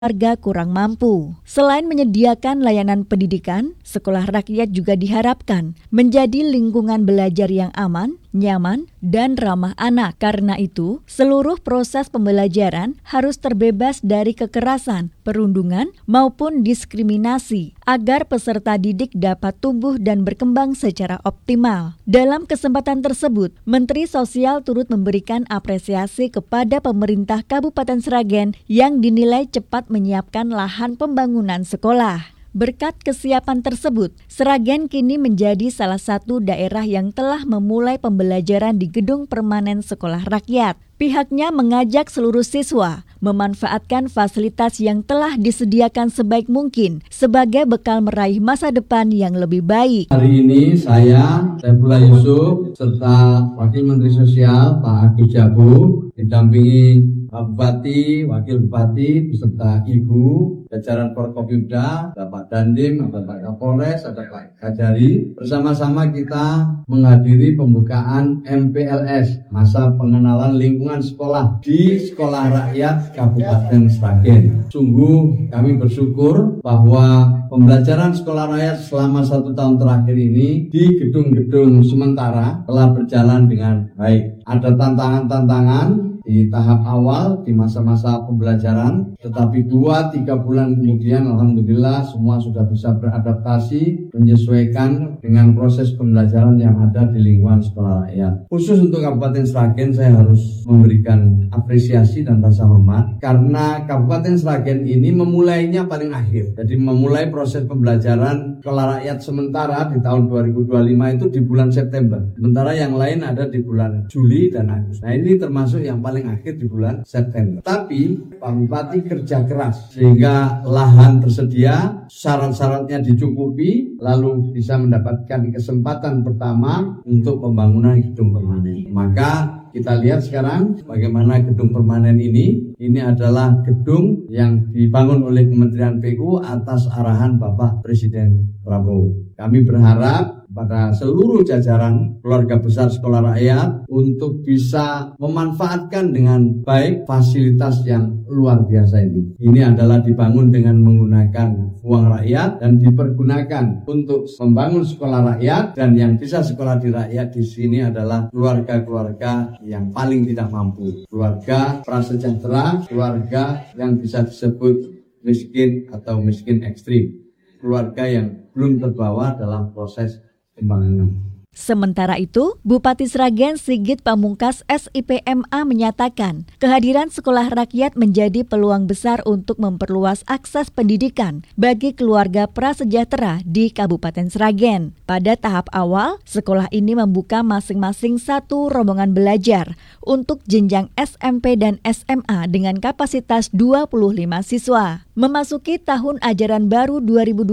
keluarga kurang mampu. Selain menyediakan layanan pendidikan, sekolah rakyat juga diharapkan menjadi lingkungan belajar yang aman, nyaman, dan ramah anak. Karena itu, seluruh proses pembelajaran harus terbebas dari kekerasan, perundungan, maupun diskriminasi agar peserta didik dapat tumbuh dan berkembang secara optimal. Dalam kesempatan tersebut, Menteri Sosial turut memberikan apresiasi kepada pemerintah Kabupaten Sragen yang dinilai cepat menyiapkan lahan pembangunan sekolah. Berkat kesiapan tersebut, Sragen kini menjadi salah satu daerah yang telah memulai pembelajaran di gedung permanen sekolah rakyat. Pihaknya mengajak seluruh siswa memanfaatkan fasilitas yang telah disediakan sebaik mungkin sebagai bekal meraih masa depan yang lebih baik. Hari ini saya, Saifullah Yusuf, serta Wakil Menteri Sosial Pak Agus Jabu, didampingi Pak Bupati, Wakil Bupati, beserta Ibu, jajaran Forkopimda, Bapak Dandim, Bapak Kapolres, ada Pak Kajari. Bersama-sama kita menghadiri pembukaan MPLS, Masa Pengenalan Lingkungan Sekolah, di Sekolah Rakyat Kabupaten Sragen. Sungguh kami bersyukur bahwa pembelajaran sekolah rakyat selama 1 tahun terakhir ini di gedung-gedung sementara telah berjalan dengan baik. Ada tantangan-tantangan di tahap awal di masa-masa pembelajaran, tetapi 2-3 bulan kemudian alhamdulillah semua sudah bisa beradaptasi, menyesuaikan dengan proses pembelajaran yang ada di lingkungan sekolah rakyat. Khusus untuk Kabupaten Sragen saya harus memberikan apresiasi dan rasa hormat karena Kabupaten Sragen ini memulainya paling akhir. Jadi memulai proses pembelajaran sekolah rakyat sementara di tahun 2025 itu di bulan September. Sementara yang lain ada di bulan Juli dan Agustus. Nah ini termasuk yang paling akhir di bulan September. Tapi Pak Bupati kerja keras sehingga lahan tersedia, syarat-syaratnya dicukupi, lalu bisa mendapatkan kesempatan pertama untuk pembangunan gedung permanen. Maka kita lihat sekarang bagaimana gedung permanen ini adalah gedung yang dibangun oleh Kementerian PU atas arahan Bapak Presiden Prabowo. Kami berharap pada seluruh jajaran keluarga besar sekolah rakyat untuk bisa memanfaatkan dengan baik fasilitas yang luar biasa ini. Ini adalah dibangun dengan menggunakan uang rakyat dan dipergunakan untuk membangun sekolah rakyat, dan yang bisa sekolah di rakyat di sini adalah keluarga-keluarga yang paling tidak mampu, keluarga prasejahtera, keluarga yang bisa disebut miskin atau miskin ekstrim, keluarga yang belum terbawa dalam proses pembangunan. Sementara itu, Bupati Sragen Sigit Pamungkas SIPMA menyatakan kehadiran sekolah rakyat menjadi peluang besar untuk memperluas akses pendidikan bagi keluarga prasejahtera di Kabupaten Sragen. Pada tahap awal, sekolah ini membuka masing-masing 1 rombongan belajar untuk jenjang SMP dan SMA dengan kapasitas 25 siswa. Memasuki tahun ajaran baru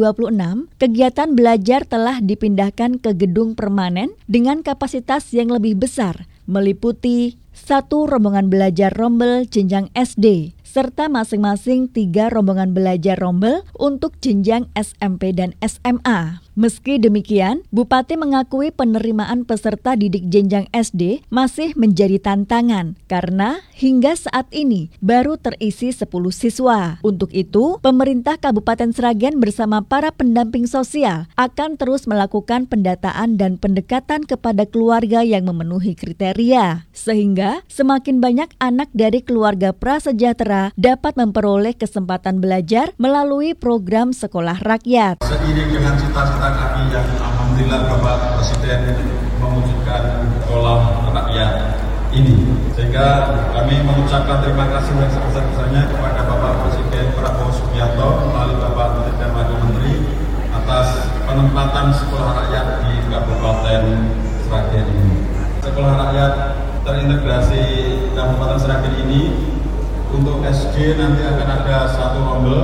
2026, kegiatan belajar telah dipindahkan ke gedung permanen dengan kapasitas yang lebih besar, meliputi 1 rombongan belajar rombel jenjang SD, serta masing-masing 3 rombongan belajar rombel untuk jenjang SMP dan SMA. Meski demikian, Bupati mengakui penerimaan peserta didik jenjang SD masih menjadi tantangan karena hingga saat ini baru terisi 10 siswa. Untuk itu, pemerintah Kabupaten Sragen bersama para pendamping sosial akan terus melakukan pendataan dan pendekatan kepada keluarga yang memenuhi kriteria, sehingga semakin banyak anak dari keluarga prasejahtera dapat memperoleh kesempatan belajar melalui program sekolah rakyat. Seiring dengan cita-cita kami yang alhamdulillah Bapak Presiden mewujudkan sekolah rakyat ini, sehingga kami mengucapkan terima kasih yang sebesar-besarnya kepada Bapak Presiden Prabowo Subianto melalui Bapak Menteri dan Wakil Menteri atas penempatan sekolah rakyat di Kabupaten Sragen ini. Sekolah rakyat terintegrasi Kabupaten Sragen ini untuk SD nanti akan ada 1 rombel,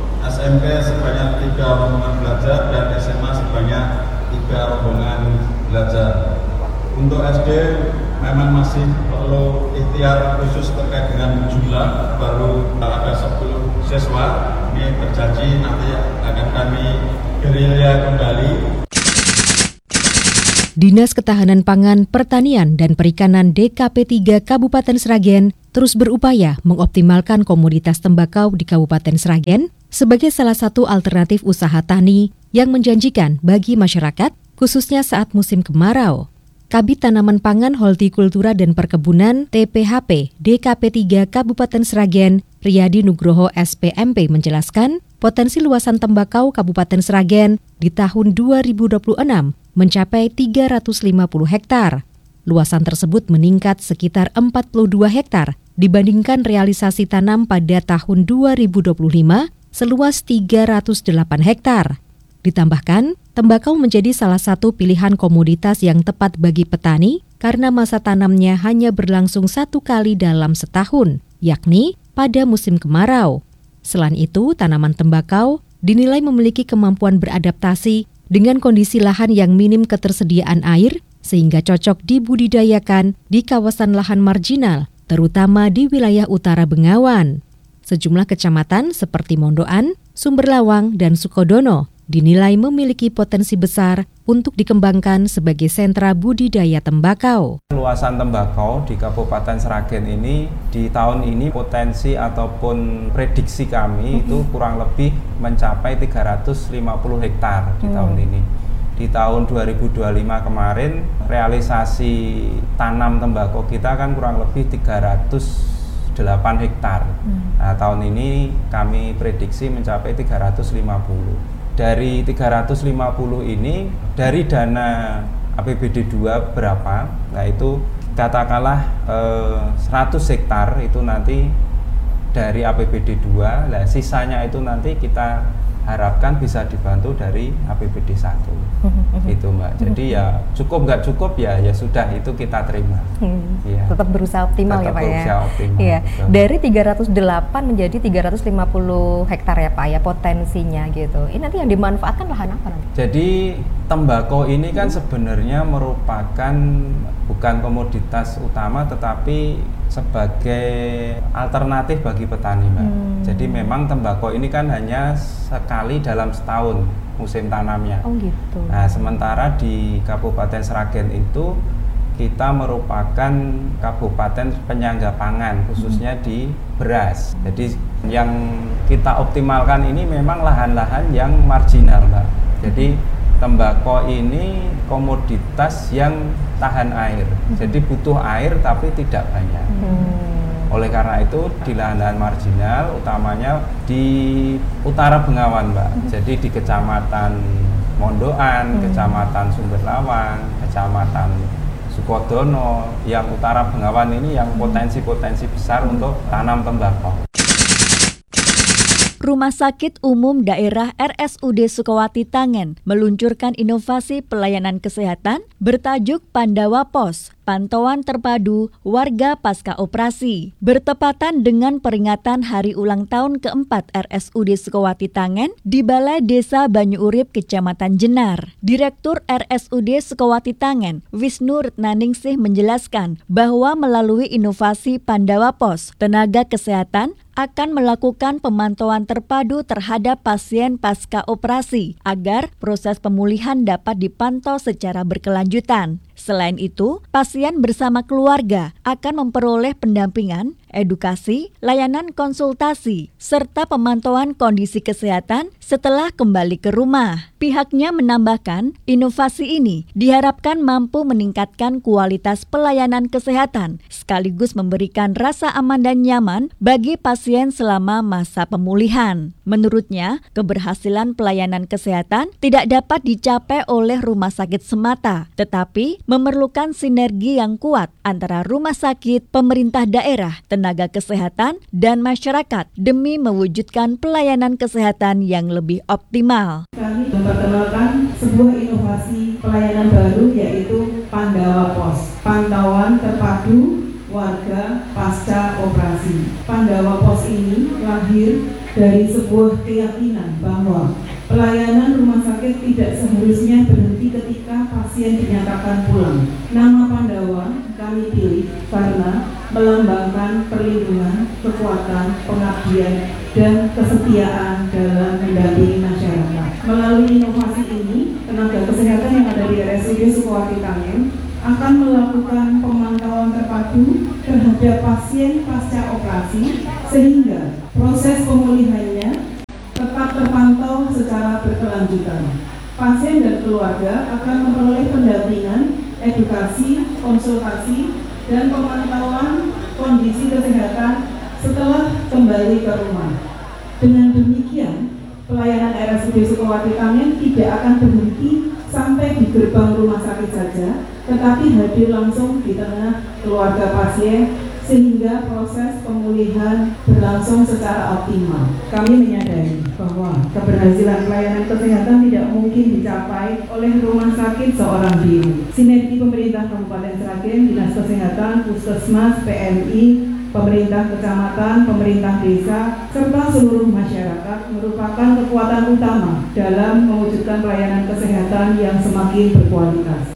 SMP sebanyak 3 rombongan belajar, dan SMA sebanyak 3 rombongan belajar. Untuk SD memang masih perlu ikhtiar khusus terkait dengan jumlah, baru ada 10 siswa. Ini berjanji nanti akan kami gerilya kembali. Dinas Ketahanan Pangan, Pertanian, dan Perikanan DKP 3 Kabupaten Sragen terus berupaya mengoptimalkan komoditas tembakau di Kabupaten Sragen sebagai salah satu alternatif usaha tani yang menjanjikan bagi masyarakat, khususnya saat musim kemarau. Kabid Tanaman Pangan Hortikultura dan Perkebunan TPHP DKP 3 Kabupaten Sragen, Riyadi Nugroho SPMP menjelaskan, potensi luasan tembakau Kabupaten Sragen di tahun 2026 mencapai 350 hektar. Luasan tersebut meningkat sekitar 42 hektar dibandingkan realisasi tanam pada tahun 2025 seluas 308 hektar. Ditambahkan, tembakau menjadi salah satu pilihan komoditas yang tepat bagi petani karena masa tanamnya hanya berlangsung 1 kali dalam setahun, yakni pada musim kemarau. Selain itu, tanaman tembakau dinilai memiliki kemampuan beradaptasi dengan kondisi lahan yang minim ketersediaan air, sehingga cocok dibudidayakan di kawasan lahan marginal, terutama di wilayah utara Bengawan. Sejumlah kecamatan seperti Mondoan, Sumberlawang, dan Sukodono dinilai memiliki potensi besar untuk dikembangkan sebagai sentra budidaya tembakau. Luasan tembakau di Kabupaten Sragen ini di tahun ini potensi ataupun prediksi kami itu kurang lebih mencapai 350 hektar di tahun ini. Di tahun 2025 kemarin realisasi tanam tembakau kita kan kurang lebih 308 hektar. Nah, tahun ini kami prediksi mencapai 350. Dari 350 ini, dari dana APBD 2 berapa? Nah itu katakanlah 100 hektar itu nanti dari APBD 2, nah sisanya itu nanti kita harapkan bisa dibantu dari APBD 1. Itu Mbak. Jadi ya cukup nggak cukup ya sudah itu kita terima. Ya. Tetap berusaha optimal tetap ya Pak ya. Berusaha optimal. Iya. Betul. Dari 308 menjadi 350 hektar ya Pak ya potensinya gitu. Ini nanti yang dimanfaatkan lahan apa nanti? Jadi tembakau ini kan sebenarnya merupakan bukan komoditas utama tetapi sebagai alternatif bagi petani Mbak. Jadi memang tembakau ini kan hanya sekali dalam setahun musim tanamnya. Oh gitu. Nah sementara di Kabupaten Sragen itu kita merupakan kabupaten penyangga pangan khususnya di beras. Jadi yang kita optimalkan ini memang lahan-lahan yang marginal Mbak. Jadi tembakau ini komoditas yang tahan air. Jadi butuh air tapi tidak banyak. Oleh karena itu di lahan-lahan marginal utamanya di utara Bengawan Mbak. Jadi di Kecamatan Mondoan, Kecamatan Sumberlawang, Kecamatan Sukodono, yang utara Bengawan ini yang potensi-potensi besar untuk tanam tembakau. Rumah Sakit Umum Daerah RSUD Sukawati Tangen meluncurkan inovasi pelayanan kesehatan bertajuk Pandawa Pos, Pantauan Terpadu Warga Pasca Operasi. Bertepatan dengan peringatan Hari Ulang Tahun keempat RSUD Sukawati Tangen di Balai Desa Banyuurip, Kecamatan Jenar. Direktur RSUD Sukawati Tangen, Wisnu Retnaningsih menjelaskan bahwa melalui inovasi Pandawa Pos, tenaga kesehatan akan melakukan pemantauan terpadu terhadap pasien pasca operasi agar proses pemulihan dapat dipantau secara berkelanjutan. Selain itu, pasien bersama keluarga akan memperoleh pendampingan, edukasi, layanan konsultasi, serta pemantauan kondisi kesehatan setelah kembali ke rumah. Pihaknya menambahkan, inovasi ini diharapkan mampu meningkatkan kualitas pelayanan kesehatan, sekaligus memberikan rasa aman dan nyaman bagi pasien selama masa pemulihan. Menurutnya, keberhasilan pelayanan kesehatan tidak dapat dicapai oleh rumah sakit semata, tetapi memerlukan sinergi yang kuat antara rumah sakit, pemerintah daerah, tenaga kesehatan, dan masyarakat demi mewujudkan pelayanan kesehatan yang lebih optimal. Kami memperkenalkan sebuah inovasi pelayanan baru yaitu Pandawa Pos, Pantauan Terpadu Warga Pasca Operasi. Pandawa Pos ini lahir dari sebuah keyakinan bahwa pelayanan rumah sakit tidak seharusnya berhenti ketika pasien dinyatakan pulang. Nama Pandawa kami pilih karena melambangkan perlindungan, kekuatan, pengabdian, dan kesetiaan dalam mendampingi masyarakat. Melalui inovasi ini, tenaga kesehatan yang ada di RSUD Sukawati Tangen akan melakukan pemantauan terpadu terhadap pasien pasca operasi sehingga proses pemulihannya tetap terpantau secara berkelanjutan. Pasien dan keluarga akan memperoleh pendampingan, edukasi, konsultasi, dan pemantauan kondisi kesehatan setelah kembali ke rumah. Dengan demikian, pelayanan RSUD Sukowati Kangen tidak akan berhenti sampai di gerbang rumah sakit saja, tetapi hadir langsung di tengah keluarga pasien sehingga proses pemulihan berlangsung secara optimal. Kami menyadari bahwa keberhasilan pelayanan kesehatan tidak mungkin dicapai oleh rumah sakit seorang diri. Sinergi pemerintah Kabupaten Sragen, Dinas Kesehatan, Puskesmas, PMI, pemerintah kecamatan, pemerintah desa, serta seluruh masyarakat merupakan kekuatan utama dalam mewujudkan pelayanan kesehatan yang semakin berkualitas.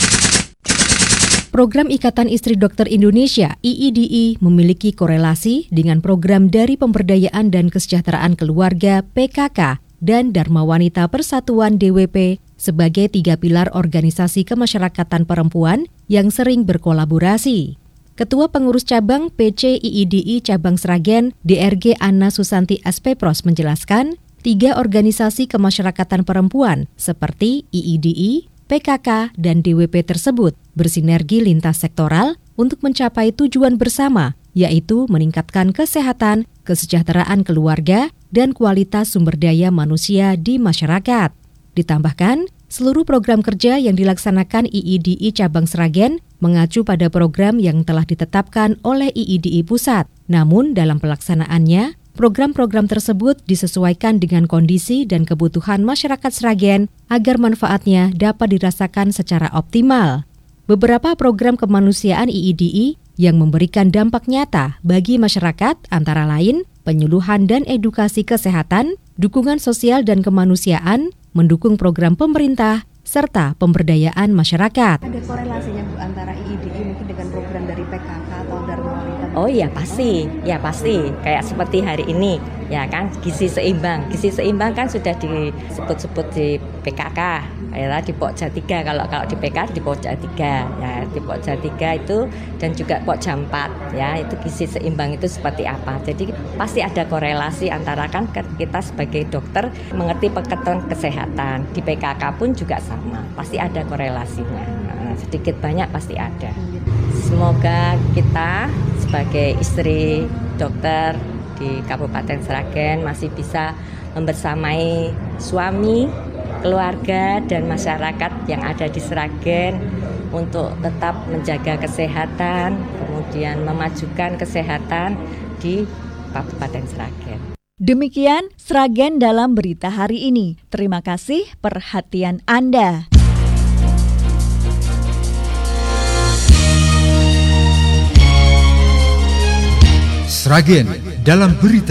Program Ikatan Istri Dokter Indonesia (IIDI) memiliki korelasi dengan program dari Pemberdayaan dan Kesejahteraan Keluarga (PKK) dan Dharma Wanita Persatuan (DWP) sebagai 3 pilar organisasi kemasyarakatan perempuan yang sering berkolaborasi. Ketua Pengurus Cabang PC IIDI Cabang Sragen, DRG Anna Susanti SPPros menjelaskan, 3 organisasi kemasyarakatan perempuan seperti IIDI, PKK, dan DWP tersebut bersinergi lintas sektoral untuk mencapai tujuan bersama, yaitu meningkatkan kesehatan, kesejahteraan keluarga, dan kualitas sumber daya manusia di masyarakat. Ditambahkan, seluruh program kerja yang dilaksanakan IIDI Cabang Sragen mengacu pada program yang telah ditetapkan oleh IIDI Pusat. Namun dalam pelaksanaannya, program-program tersebut disesuaikan dengan kondisi dan kebutuhan masyarakat Sragen agar manfaatnya dapat dirasakan secara optimal. Beberapa program kemanusiaan IIDI yang memberikan dampak nyata bagi masyarakat antara lain penyuluhan dan edukasi kesehatan, dukungan sosial dan kemanusiaan, mendukung program pemerintah, serta pemberdayaan masyarakat. Ada korelasinya Bu antara IIDI mungkin dengan program dari PKK atau Dharma Wanita? Oh iya pasti, kayak seperti hari ini, ya kan, gizi seimbang kan sudah disebut-sebut di PKK, ya di Pokja 3, kalau di PK di Pokja 3, ya di Pokja 3 itu dan juga Pokja 4, ya itu gizi seimbang itu seperti apa. Jadi pasti ada korelasi antara kan kita sebagai dokter mengerti pengertian kesehatan, di PKK pun juga sama, pasti ada korelasinya, sedikit banyak pasti ada. Semoga kita sebagai istri dokter di Kabupaten Sragen masih bisa membersamai suami, keluarga, dan masyarakat yang ada di Sragen untuk tetap menjaga kesehatan, kemudian memajukan kesehatan di Kabupaten Sragen. Demikian Sragen dalam berita hari ini. Terima kasih perhatian Anda. Sragen dalam berita